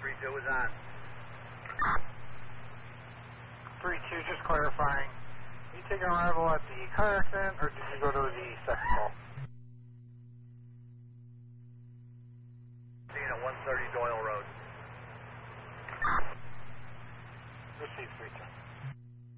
3-2 is on. 3-2, just clarifying. Are you taking arrival at the car accident, or did you go to the second call? Seeing at 130 Doyle Road. Receive 3-2.